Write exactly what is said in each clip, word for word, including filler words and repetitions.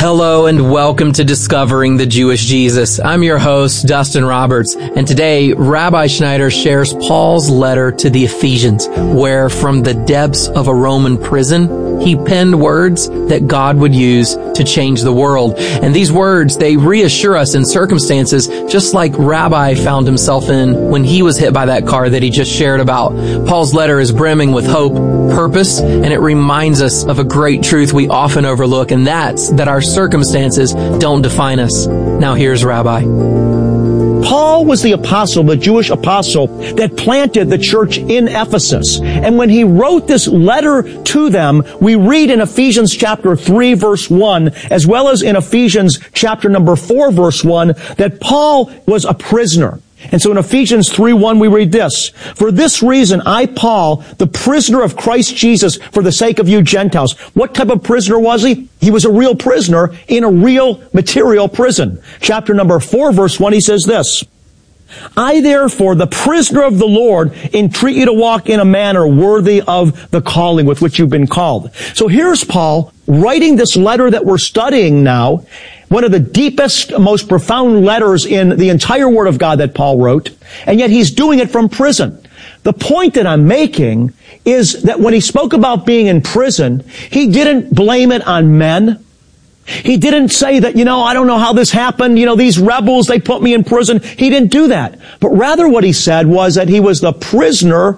Hello and welcome to Discovering the Jewish Jesus. I'm your host, Dustin Roberts, and today Rabbi Schneider shares Paul's letter to the Ephesians, where from the depths of a Roman prison, he penned words that God would use to change the world. And these words, they reassure us in circumstances just like Rabbi found himself in when he was hit by that car that he just shared about. Paul's letter is brimming with hope, purpose, and it reminds us of a great truth we often overlook, and that's that our circumstances don't define us. Now here's Rabbi. Paul was the apostle, the Jewish apostle that planted the church in Ephesus. And when he wrote this letter to them, we read in Ephesians chapter three, verse one, as well as in Ephesians chapter number four, verse one, that Paul was a prisoner. And so in Ephesians three one, we read this: "For this reason, I, Paul, the prisoner of Christ Jesus, for the sake of you Gentiles." What type of prisoner was he? He was a real prisoner in a real material prison. Chapter number four, verse one, he says this: "I therefore, the prisoner of the Lord, entreat you to walk in a manner worthy of the calling with which you've been called." So here's Paul writing this letter that we're studying now, one of the deepest, most profound letters in the entire Word of God that Paul wrote, and yet he's doing it from prison. The point that I'm making is that when he spoke about being in prison, he didn't blame it on men. He didn't say that, you know, I don't know how this happened, you know, these rebels, they put me in prison. He didn't do that. But rather what he said was that he was the prisoner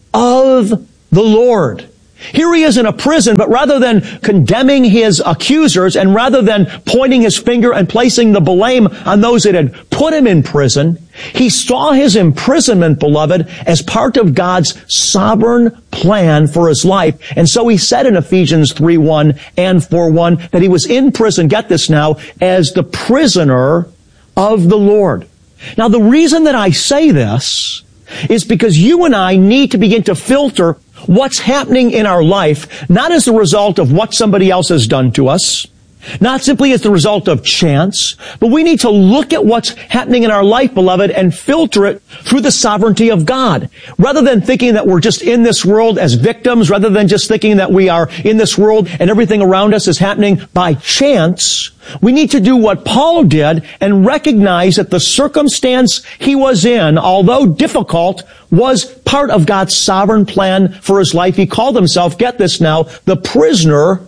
of the Lord. Here he is in a prison, but rather than condemning his accusers and rather than pointing his finger and placing the blame on those that had put him in prison, he saw his imprisonment, beloved, as part of God's sovereign plan for his life. And so he said in Ephesians three one and four one that he was in prison, get this now, as the prisoner of the Lord. Now the reason that I say this is because you and I need to begin to filter what's happening in our life, not as a result of what somebody else has done to us, not simply as the result of chance, but we need to look at what's happening in our life, beloved, and filter it through the sovereignty of God. Rather than thinking that we're just in this world as victims, rather than just thinking that we are in this world and everything around us is happening by chance, we need to do what Paul did and recognize that the circumstance he was in, although difficult, was part of God's sovereign plan for his life. He called himself, get this now, the prisoner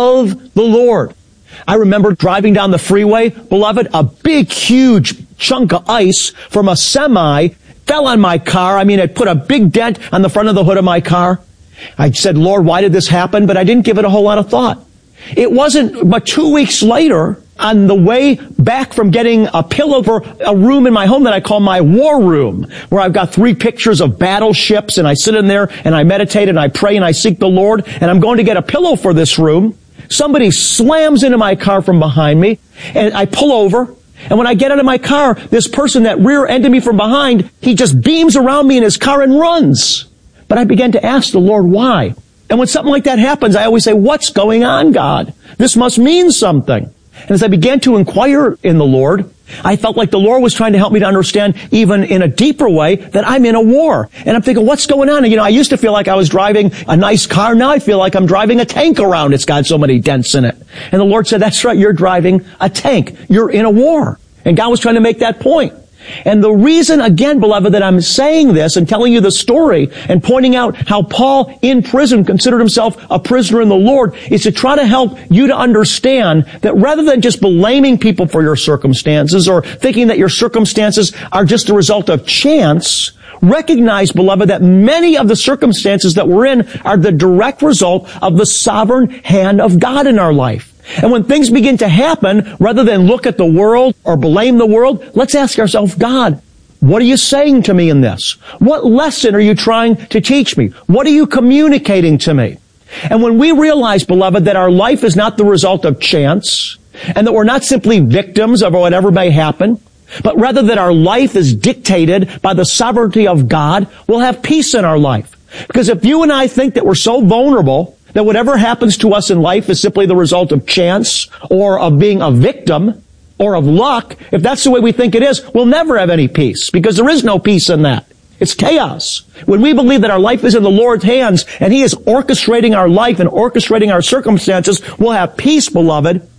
of the Lord. I remember driving down the freeway, beloved, a big, huge chunk of ice from a semi fell on my car. I mean, it put a big dent on the front of the hood of my car. I said, Lord, why did this happen? But I didn't give it a whole lot of thought. It wasn't but two weeks later, on the way back from getting a pillow for a room in my home that I call my war room, where I've got three pictures of battleships, and I sit in there and I meditate and I pray and I seek the Lord, and I'm going to get a pillow for this room. Somebody slams into my car from behind me, and I pull over. And when I get out of my car, this person that rear-ended me from behind, he just beams around me in his car and runs. But I began to ask the Lord why. And when something like that happens, I always say, what's going on, God? This must mean something. And as I began to inquire in the Lord, I felt like the Lord was trying to help me to understand, even in a deeper way, that I'm in a war. And I'm thinking, what's going on? And, you know, I used to feel like I was driving a nice car. Now I feel like I'm driving a tank around. It's got so many dents in it. And the Lord said, that's right, you're driving a tank. You're in a war. And God was trying to make that point. And the reason, again, beloved, that I'm saying this and telling you the story and pointing out how Paul in prison considered himself a prisoner in the Lord is to try to help you to understand that rather than just blaming people for your circumstances or thinking that your circumstances are just the result of chance, recognize, beloved, that many of the circumstances that we're in are the direct result of the sovereign hand of God in our life. And when things begin to happen, rather than look at the world or blame the world, let's ask ourselves, God, what are you saying to me in this? What lesson are you trying to teach me? What are you communicating to me? And when we realize, beloved, that our life is not the result of chance, and that we're not simply victims of whatever may happen, but rather that our life is dictated by the sovereignty of God, we'll have peace in our life. Because if you and I think that we're so vulnerable that whatever happens to us in life is simply the result of chance or of being a victim or of luck, if that's the way we think it is, we'll never have any peace, because there is no peace in that. It's chaos. When we believe that our life is in the Lord's hands and He is orchestrating our life and orchestrating our circumstances, we'll have peace, beloved.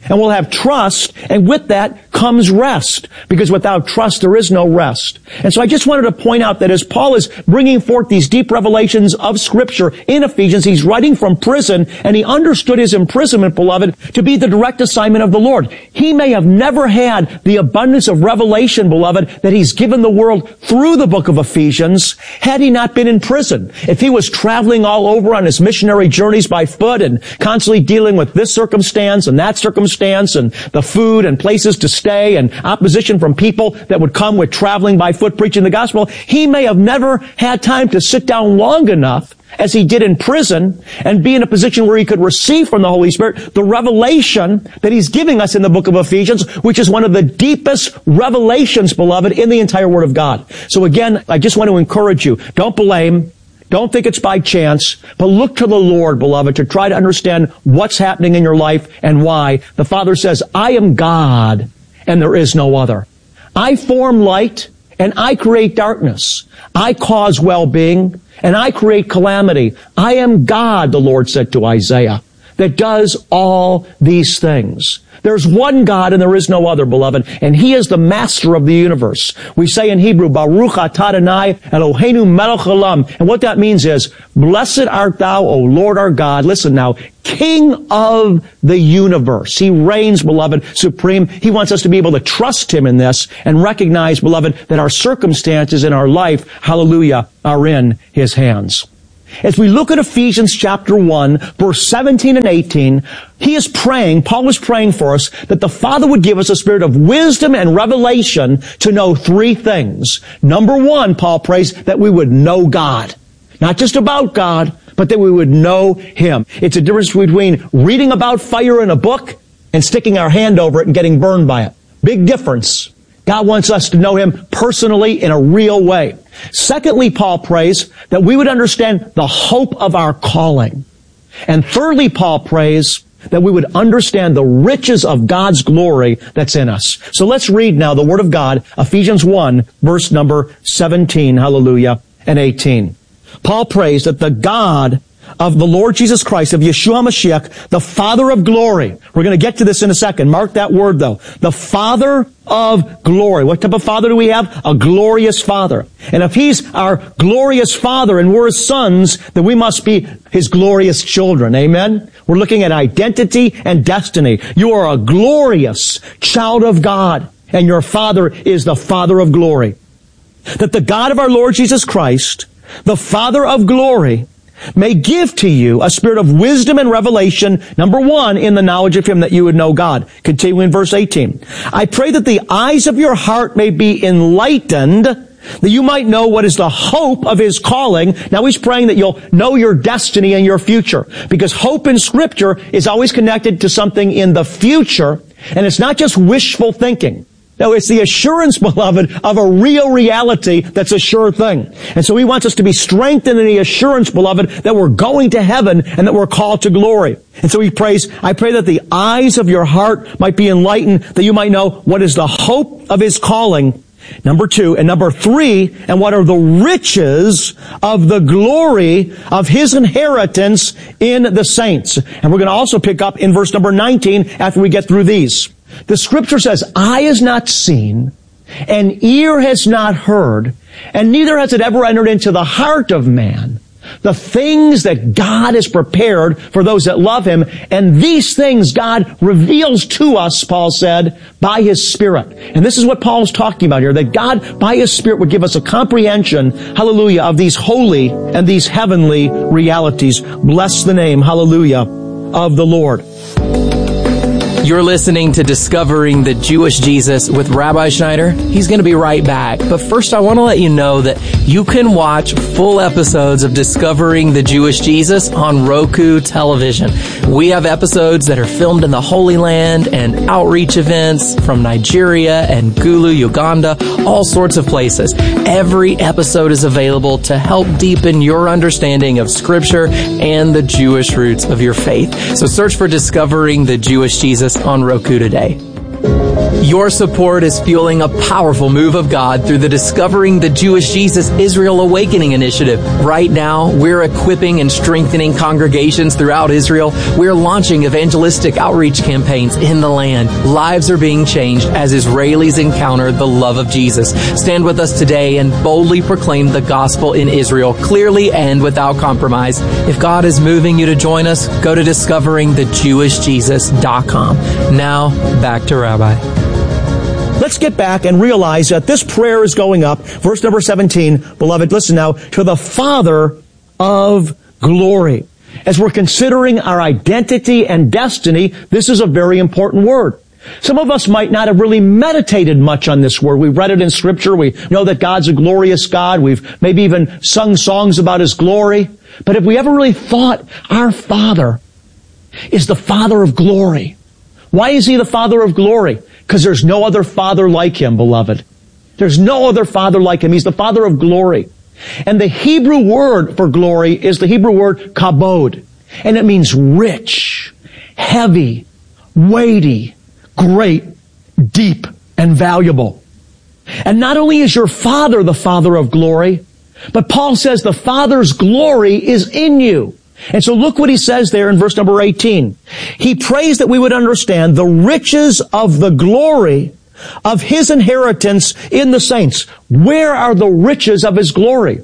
And we'll have trust, and with that comes rest. Because without trust, there is no rest. And so I just wanted to point out that as Paul is bringing forth these deep revelations of Scripture in Ephesians, he's writing from prison, and he understood his imprisonment, beloved, to be the direct assignment of the Lord. He may have never had the abundance of revelation, beloved, that he's given the world through the book of Ephesians, had he not been in prison. If he was traveling all over on his missionary journeys by foot and constantly dealing with this circumstance and that circumstance and the food and places to stay and opposition from people that would come with traveling by foot preaching the gospel, he may have never had time to sit down long enough as he did in prison and be in a position where he could receive from the Holy Spirit the revelation that he's giving us in the book of Ephesians, which is one of the deepest revelations, beloved, in the entire Word of God. So again, I just want to encourage you, don't blame, don't think it's by chance, but look to the Lord, beloved, to try to understand what's happening in your life and why. The Father says, I am God and there is no other. I form light and I create darkness. I cause well-being and I create calamity. I am God, the Lord said to Isaiah, that does all these things. There's one God and there is no other, beloved, and He is the master of the universe. We say in Hebrew, Baruch atah Adonai Eloheinu melech haolam. And what that means is, blessed art thou, O Lord our God, listen now, King of the universe. He reigns, beloved, supreme. He wants us to be able to trust Him in this and recognize, beloved, that our circumstances in our life, hallelujah, are in His hands. As we look at Ephesians chapter one, verse seventeen and eighteen, he is praying, Paul is praying for us, that the Father would give us a spirit of wisdom and revelation to know three things. Number one, Paul prays, that we would know God. Not just about God, but that we would know Him. It's a difference between reading about fire in a book and sticking our hand over it and getting burned by it. Big difference. God wants us to know Him personally in a real way. Secondly, Paul prays that we would understand the hope of our calling. And thirdly, Paul prays that we would understand the riches of God's glory that's in us. So let's read now the Word of God, Ephesians one, verse number seventeen, hallelujah, and eighteen. Paul prays that the God of the Lord Jesus Christ, of Yeshua Mashiach, the Father of glory. We're going to get to this in a second. Mark that word, though. The Father of glory. What type of Father do we have? A glorious Father. And if He's our glorious Father and we're His sons, then we must be His glorious children. Amen? We're looking at identity and destiny. You are a glorious child of God, and your Father is the Father of glory. That the God of our Lord Jesus Christ, the Father of glory, may give to you a spirit of wisdom and revelation, number one, in the knowledge of Him, that you would know God. Continuing in verse eighteen. I pray that the eyes of your heart may be enlightened, that you might know what is the hope of His calling. Now he's praying that you'll know your destiny and your future, because hope in Scripture is always connected to something in the future, and it's not just wishful thinking. No, it's the assurance, beloved, of a real reality that's a sure thing. And so He wants us to be strengthened in the assurance, beloved, that we're going to heaven and that we're called to glory. And so He prays, I pray that the eyes of your heart might be enlightened, that you might know what is the hope of His calling. Number two. And number three, and what are the riches of the glory of His inheritance in the saints. And we're going to also pick up in verse number nineteen after we get through these. The Scripture says, eye has not seen, and ear has not heard, and neither has it ever entered into the heart of man, the things that God has prepared for those that love Him. And these things God reveals to us, Paul said, by His Spirit. And this is what Paul's talking about here, that God, by His Spirit, would give us a comprehension, hallelujah, of these holy and these heavenly realities. Bless the name, hallelujah, of the Lord. You're listening to Discovering the Jewish Jesus with Rabbi Schneider. He's going to be right back. But first, I want to let you know that you can watch full episodes of Discovering the Jewish Jesus on Roku television. We have episodes that are filmed in the Holy Land and outreach events from Nigeria and Gulu, Uganda, all sorts of places. Every episode is available to help deepen your understanding of Scripture and the Jewish roots of your faith. So search for Discovering the Jewish Jesus on Roku today. Your support is fueling a powerful move of God through the Discovering the Jewish Jesus Israel Awakening Initiative. Right now, we're equipping and strengthening congregations throughout Israel. We're launching evangelistic outreach campaigns in the land. Lives are being changed as Israelis encounter the love of Jesus. Stand with us today and boldly proclaim the gospel in Israel clearly and without compromise. If God is moving you to join us, go to discovering the jewish jesus dot com. Now, back to Rabbi. Let's get back and realize that this prayer is going up, verse number seventeen, beloved, listen now, to the Father of glory. As we're considering our identity and destiny, this is a very important word. Some of us might not have really meditated much on this word. We've read it in Scripture. We know that God's a glorious God. We've maybe even sung songs about His glory. But have we ever really thought our Father is the Father of glory? Why is He the Father of glory? Because there's no other Father like Him, beloved. There's no other Father like Him. He's the Father of glory. And the Hebrew word for glory is the Hebrew word kabod. And it means rich, heavy, weighty, great, deep, and valuable. And not only is your Father the Father of glory, but Paul says the Father's glory is in you. And so look what he says there in verse number eighteen. He prays that we would understand the riches of the glory of His inheritance in the saints. Where are the riches of His glory?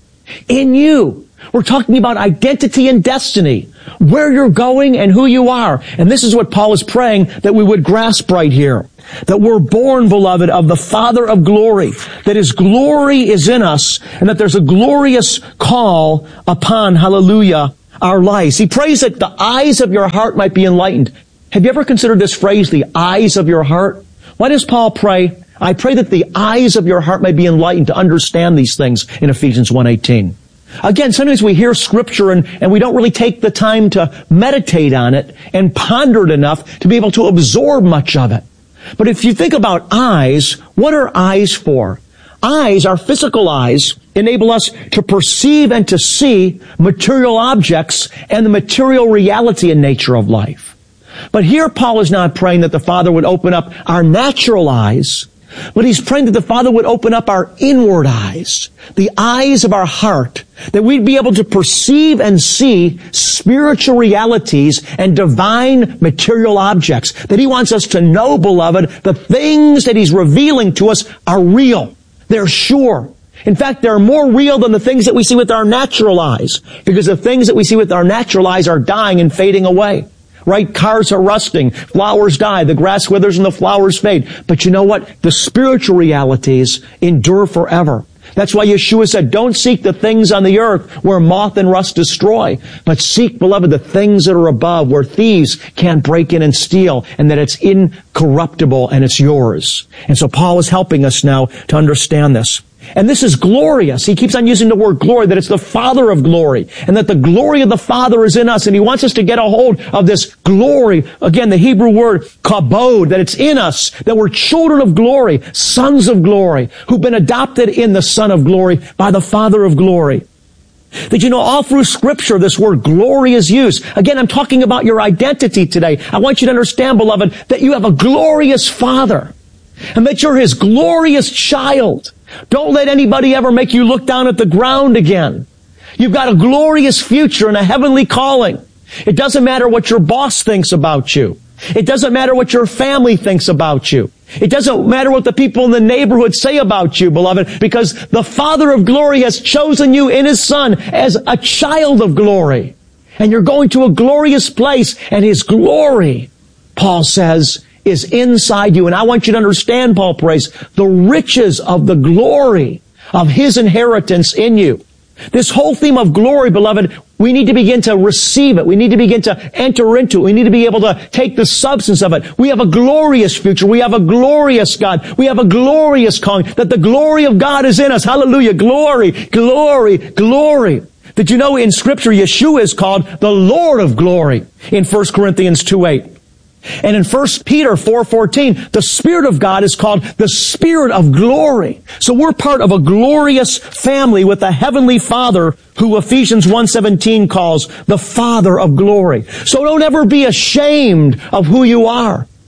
In you. We're talking about identity and destiny, where you're going and who you are. And this is what Paul is praying that we would grasp right here. That we're born, beloved, of the Father of glory, that His glory is in us, and that there's a glorious call upon, hallelujah, our lives. He prays that the eyes of your heart might be enlightened. Have you ever considered this phrase, the eyes of your heart? Why does Paul pray, I pray that the eyes of your heart might be enlightened to understand these things in Ephesians one eighteen. Again, sometimes we hear Scripture and, and we don't really take the time to meditate on it and ponder it enough to be able to absorb much of it. But if you think about eyes, what are eyes for? Eyes, our physical eyes, enable us to perceive and to see material objects and the material reality and nature of life. But here Paul is not praying that the Father would open up our natural eyes, but he's praying that the Father would open up our inward eyes, the eyes of our heart, that we'd be able to perceive and see spiritual realities and divine material objects, that he wants us to know, beloved, the things that he's revealing to us are real. They're sure. In fact, they're more real than the things that we see with our natural eyes, because the things that we see with our natural eyes are dying and fading away. Right? Cars are rusting, flowers die, the grass withers and the flowers fade. But you know what? The spiritual realities endure forever. That's why Yeshua said, don't seek the things on the earth where moth and rust destroy, but seek, beloved, the things that are above where thieves can't break in and steal, and that it's incorruptible and it's yours. And so Paul is helping us now to understand this. And this is glorious. He keeps on using the word glory, that it's the Father of glory, and that the glory of the Father is in us, and He wants us to get a hold of this glory. Again, the Hebrew word kabod, that it's in us, that we're children of glory, sons of glory, who've been adopted in the Son of glory by the Father of glory. Did you know all through Scripture this word glory is used? Again, I'm talking about your identity today. I want you to understand, beloved, that you have a glorious Father, and that you're His glorious child. Don't let anybody ever make you look down at the ground again. You've got a glorious future and a heavenly calling. It doesn't matter what your boss thinks about you. It doesn't matter what your family thinks about you. It doesn't matter what the people in the neighborhood say about you, beloved, because the Father of glory has chosen you in His Son as a child of glory. And you're going to a glorious place, and His glory, Paul says, is inside you. And I want you to understand, Paul prays, the riches of the glory of His inheritance in you. This whole theme of glory, beloved, we need to begin to receive it. We need to begin to enter into it. We need to be able to take the substance of it. We have a glorious future. We have a glorious God. We have a glorious calling, that the glory of God is in us. Hallelujah. Glory, glory, glory. Did you know in Scripture Yeshua is called the Lord of glory in First Corinthians two eight? And in First Peter four fourteen, the Spirit of God is called the Spirit of glory. So we're part of a glorious family with a heavenly Father who Ephesians one seventeen calls the Father of glory. So don't ever be ashamed of who you are.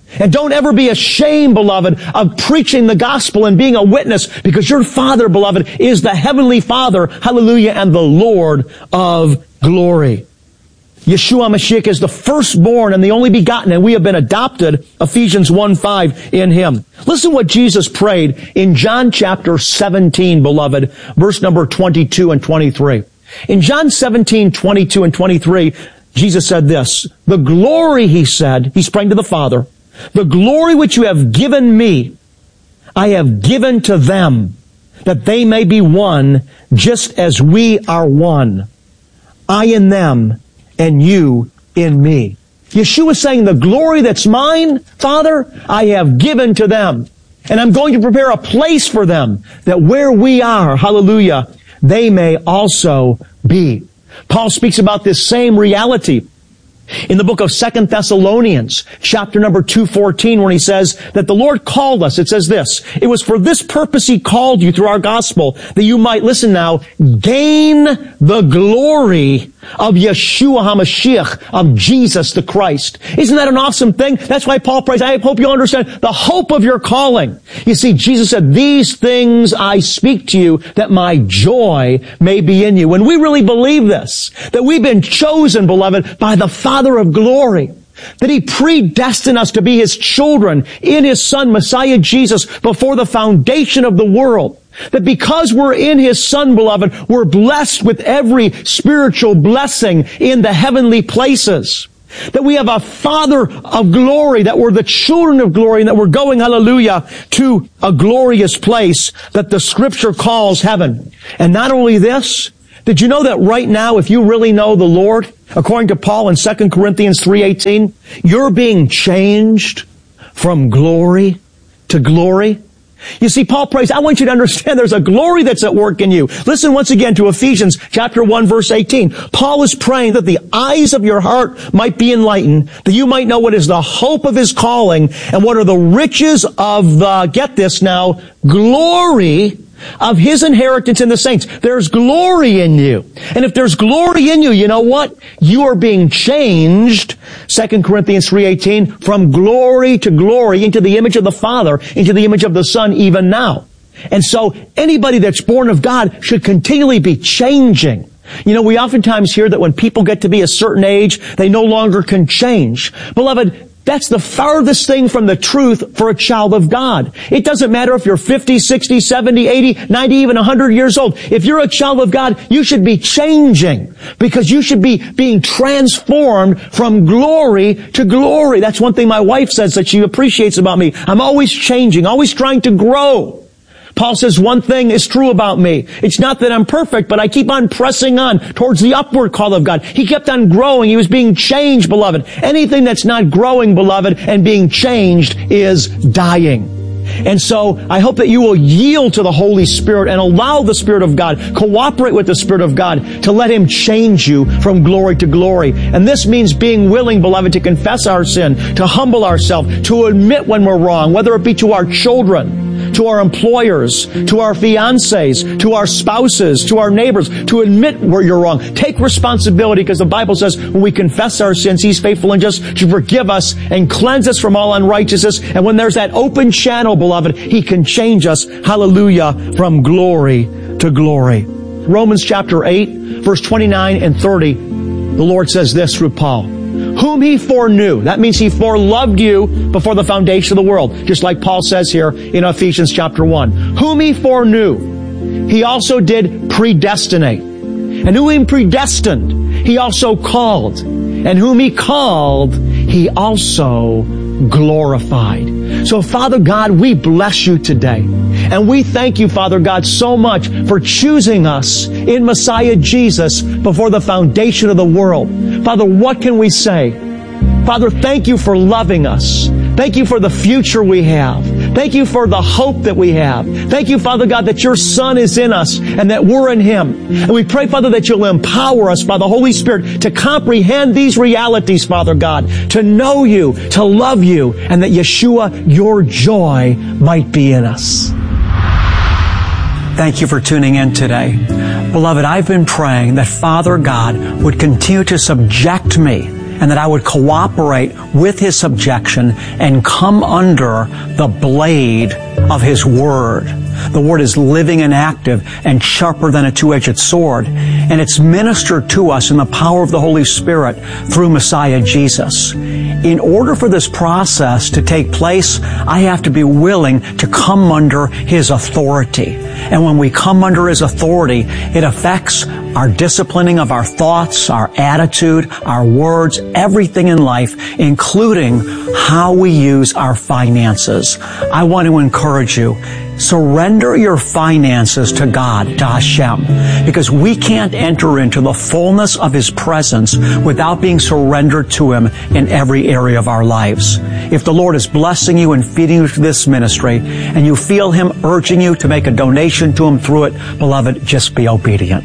And don't ever be ashamed, beloved, of preaching the gospel and being a witness, because your Father, beloved, is the Heavenly Father, hallelujah, and the Lord of glory. Yeshua Mashiach is the firstborn and the only begotten, and we have been adopted, Ephesians one five, in Him. Listen what Jesus prayed in John chapter seventeen, beloved, verse number twenty-two and twenty-three. In John seventeen, twenty-two and twenty-three, Jesus said this, the glory, He said, He's praying to the Father, the glory which you have given me, I have given to them, that they may be one, just as we are one. I in them, and you in me. Yeshua is saying, the glory that's mine, Father, I have given to them. And I'm going to prepare a place for them, that where we are, hallelujah, they may also be. Paul speaks about this same reality in the book of Second Thessalonians, chapter number two fourteen, when he says that the Lord called us. It says this, it was for this purpose He called you through our gospel, that you might, listen now, gain the glory of Yeshua HaMashiach, of Jesus the Christ. Isn't that an awesome thing? That's why Paul prays, I hope you understand the hope of your calling. You see, Jesus said, these things I speak to you, that my joy may be in you. When we really believe this, that we've been chosen, beloved, by the Father of glory, that He predestined us to be His children in His Son, Messiah Jesus, before the foundation of the world. That because we're in His Son, beloved, we're blessed with every spiritual blessing in the heavenly places. That we have a Father of glory, that we're the children of glory, and that we're going, hallelujah, to a glorious place that the Scripture calls heaven. And not only this, did you know that right now, if you really know the Lord, according to Paul in Second Corinthians three eighteen, you're being changed from glory to glory? You see, Paul prays, I want you to understand there's a glory that's at work in you. Listen once again to Ephesians chapter one verse eighteen. Paul is praying that the eyes of your heart might be enlightened, that you might know what is the hope of His calling and what are the riches of the, get this now, glory of His inheritance in the saints. There's glory in you. And if there's glory in you, you know what? You are being changed, Second Corinthians three eighteen, from glory to glory into the image of the Father, into the image of the Son even now. And so anybody that's born of God should continually be changing. You know, we oftentimes hear that when people get to be a certain age, they no longer can change. Beloved, that's the farthest thing from the truth for a child of God. It doesn't matter if you're fifty, sixty, seventy, eighty, ninety, even one hundred years old. If you're a child of God, you should be changing, because you should be being transformed from glory to glory. That's one thing my wife says that she appreciates about me. I'm always changing, always trying to grow. Paul says one thing is true about me. It's not that I'm perfect, but I keep on pressing on towards the upward call of God. He kept on growing. He was being changed, beloved. Anything that's not growing, beloved, and being changed is dying. And so I hope that you will yield to the Holy Spirit and allow the Spirit of God, cooperate with the Spirit of God to let Him change you from glory to glory. And this means being willing, beloved, to confess our sin, to humble ourselves, to admit when we're wrong, whether it be to our children, to our employers, to our fiancés, to our spouses, to our neighbors, to admit where you're wrong. Take responsibility, because the Bible says when we confess our sins, He's faithful and just to forgive us and cleanse us from all unrighteousness. And when there's that open channel, beloved, He can change us, hallelujah, from glory to glory. Romans chapter eight, verse twenty-nine and thirty, the Lord says this through Paul. Whom He foreknew. That means He foreloved you before the foundation of the world. Just like Paul says here in Ephesians chapter one. Whom He foreknew, He also did predestinate. And whom He predestined, He also called. And whom He called, He also glorified. So, Father God, we bless You today. And we thank You, Father God, so much for choosing us in Messiah Jesus before the foundation of the world. Father, what can we say? Father, thank You for loving us. Thank You for the future we have. Thank You for the hope that we have. Thank You, Father God, that Your Son is in us and that we're in Him. And we pray, Father, that You'll empower us by the Holy Spirit to comprehend these realities, Father God, to know You, to love You, and that Yeshua, Your joy, might be in us. Thank you for tuning in today. Beloved, I've been praying that Father God would continue to subject me and that I would cooperate with his subjection and come under the blade of his word. The word is living and active and sharper than a two-edged sword, and it's ministered to us in the power of the Holy Spirit through Messiah Jesus. In order for this process to take place, I have to be willing to come under his authority. And when we come under his authority, it affects our disciplining of our thoughts, our attitude, our words, everything in life, including how we use our finances. I want to encourage you, surrender your finances to God, to Hashem, because we can't enter into the fullness of his presence without being surrendered to him in every area of our lives. If the Lord is blessing you and feeding you through this ministry, and you feel him urging you to make a donation to him through it, beloved, just be obedient.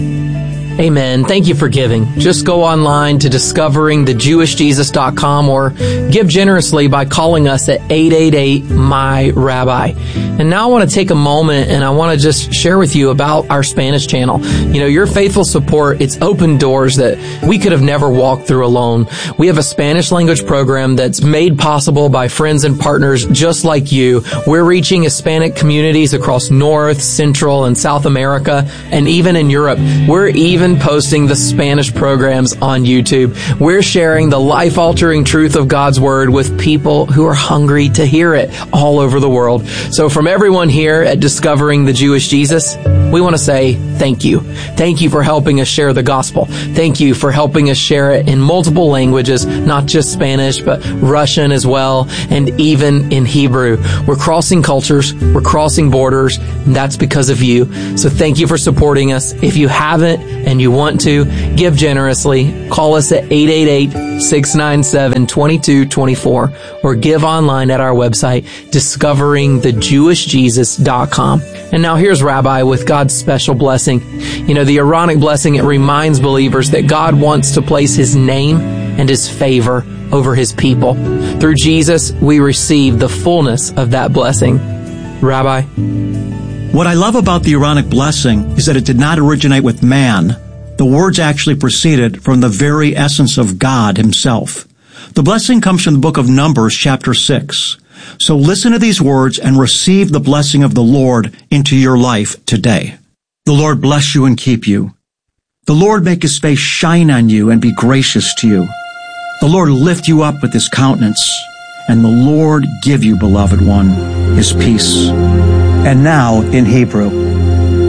Amen. Thank you for giving. Just go online to discovering the jewish jesus dot com or give generously by calling us at eight eight eight, M Y, Rabbi. And now I want to take a moment and I want to just share with you about our Spanish channel. You know, your faithful support, it's opened doors that we could have never walked through alone. We have a Spanish language program that's made possible by friends and partners just like you. We're reaching Hispanic communities across North, Central, and South America, and even in Europe. We're even posting the Spanish programs on YouTube. We're sharing the life-altering truth of God's Word with people who are hungry to hear it all over the world. So from everyone here at Discovering the Jewish Jesus, we want to say thank you. Thank you for helping us share the gospel. Thank you for helping us share it in multiple languages, not just Spanish, but Russian as well, and even in Hebrew. We're crossing cultures, we're crossing borders, and that's because of you. So thank you for supporting us. If you haven't and you want to, give generously. Call us at eight eight eight, six nine seven, two two two four or give online at our website, discovering the jewish jesus dot com. And now here's Rabbi with God's special blessing. You know, the Aaronic blessing, it reminds believers that God wants to place his name and his favor over his people. Through Jesus, we receive the fullness of that blessing. Rabbi? What I love about the Aaronic blessing is that it did not originate with man. The words actually proceeded from the very essence of God himself. The blessing comes from the book of Numbers, chapter six. So listen to these words and receive the blessing of the Lord into your life today. The Lord bless you and keep you. The Lord make his face shine on you and be gracious to you. The Lord lift you up with his countenance, and the Lord give you, beloved one, his peace. And now, in Hebrew,